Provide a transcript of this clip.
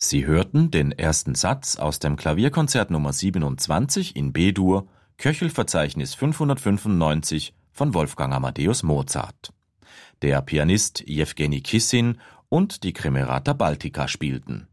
Sie hörten den ersten Satz aus dem Klavierkonzert Nummer 27 in B-Dur, Köchelverzeichnis 595 von Wolfgang Amadeus Mozart. Der Pianist Jewgeni Kissin und die Kremerata Baltica spielten.